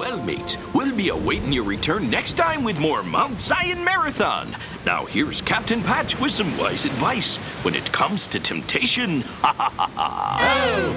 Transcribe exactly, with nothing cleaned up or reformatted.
well, mates, we'll be awaiting your return next time with more Mount Zion Marathon. Now, here's Captain Patch with some wise advice when it comes to temptation. Ha ha ha ha!